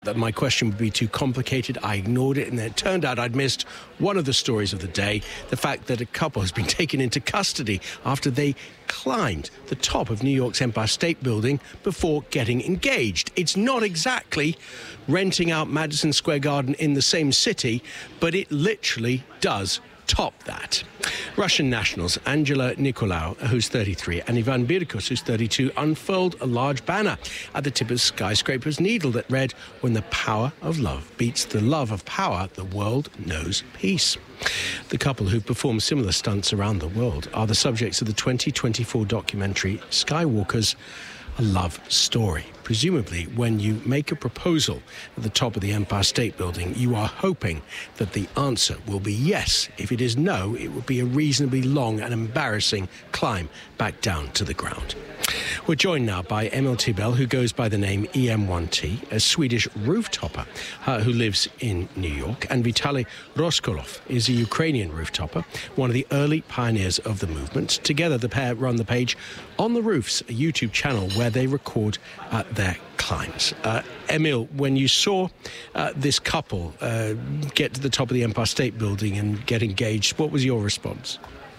That my question would be too complicated. I ignored it, and then it turned out I'd missed one of the stories of the day, the fact that a couple has been taken into custody after they climbed the top of New York's Empire State Building before getting engaged. It's not exactly renting out Madison Square Garden in the same city, but it literally does top that. Russian nationals Angela Nicolau, who's 33, and Ivan Birkus, who's 32, unfurled a large banner at the tip of Skyscraper's Needle that read, "When the power of love beats the love of power, the world knows peace." The couple, who performed similar stunts around the world, are the subjects of the 2024 documentary Skywalkers, a love story. Presumably, when you make a proposal at the top of the Empire State Building, you are hoping that the answer will be yes. If it is no, it would be a reasonably long and embarrassing climb back down to the ground. We're joined now by Emil Tibel, who goes by the name EM1T, a Swedish rooftopper who lives in New York, and Vitaly Roskolov is a Ukrainian rooftopper, one of the early pioneers of the movement. Together, the pair run the page On the Roofs, a YouTube channel where they record their climbs. Emil, when you saw this couple get to the top of the Empire State Building and get engaged, what was your response?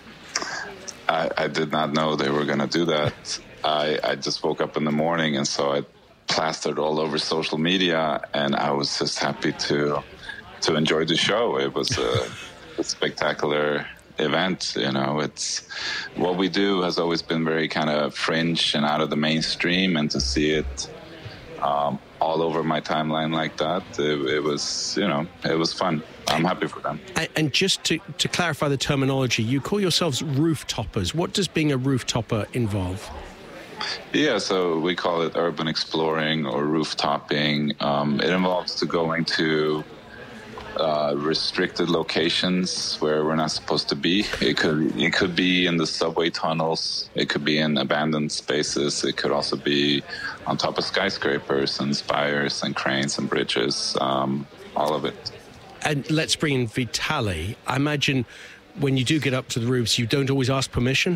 I did not know they were going to do that. I just woke up in the morning and saw it plastered all over social media, and I was just happy to enjoy the show. It was a spectacular event. You know, it's what we do has always been very kind of fringe and out of the mainstream, and to see it all over my timeline like that, it was, you know, it was fun. I'm happy for them. And just to clarify the terminology, you call yourselves rooftoppers. What does being a rooftopper involve? Yeah, so we call it urban exploring or rooftopping. It involves to going to restricted locations where we're not supposed to be. It could be in the subway tunnels. It could be in abandoned spaces. It could also be on top of skyscrapers and spires and cranes and bridges. All of it. And let's bring in Vitaly. I imagine when you do get up to the roofs, you don't always ask permission?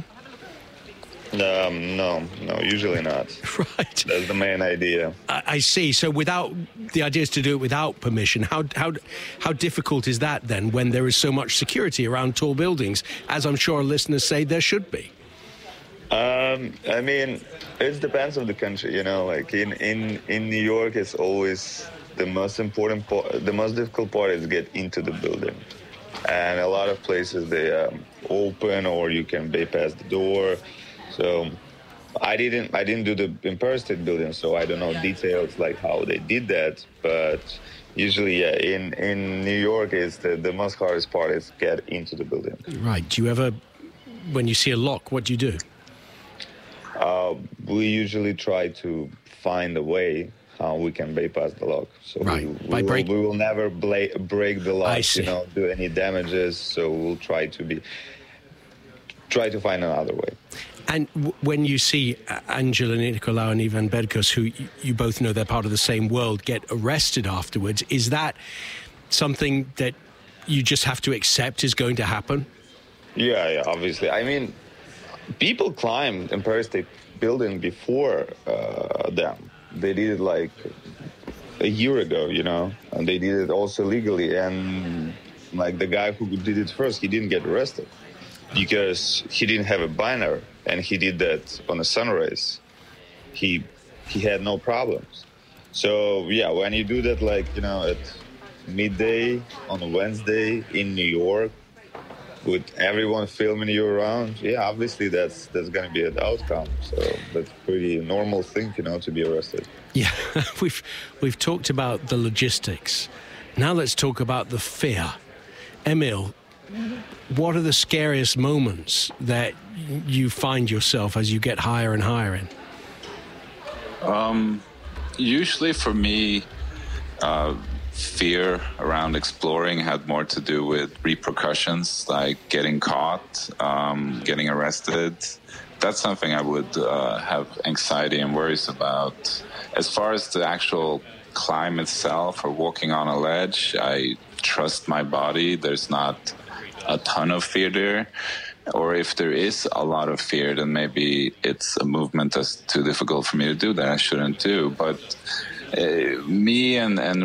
No, usually not. Right. That's the main idea. I see. So the idea is to do it without permission. How difficult is that then when there is so much security around tall buildings, as I'm sure our listeners say there should be? I mean, it depends on the country, you know, like in New York, it's always the most important part, the most difficult part is get into the building. And a lot of places they open or you can bypass the door. So I didn't do the Empire State Building, so I don't know details like how they did that. But usually, yeah, in New York, is the most hardest part is get into the building. Right. Do you ever, when you see a lock, what do you do? We usually try to find a way how we can bypass the lock. So right. we will never break the lock, you know, do any damages. So we'll try to find another way. And when you see Angela Nicolau and Ivan Birkus, who you both know they're part of the same world, get arrested afterwards, is that something that you just have to accept is going to happen? Yeah, obviously. I mean, people climbed Empire State Building before them. They did it like a year ago, you know, and they did it also legally. And like the guy who did it first, he didn't get arrested because he didn't have a banner, and he did that on a sunrise. He had no problems. So yeah, when you do that, like, you know, at midday on a Wednesday in New York, with everyone filming you around, yeah, obviously that's going to be an outcome. So that's pretty normal thing, you know, to be arrested. Yeah, we've talked about the logistics. Now let's talk about the fear. Emil, what are the scariest moments that you find yourself as you get higher and higher in? Usually for me, fear around exploring had more to do with repercussions, like getting caught, getting arrested. That's something I would have anxiety and worries about. As far as the actual climb itself or walking on a ledge, I trust my body. There's not a ton of fear there. Or if there is a lot of fear, then maybe it's a movement that's too difficult for me to do that I shouldn't do. But me and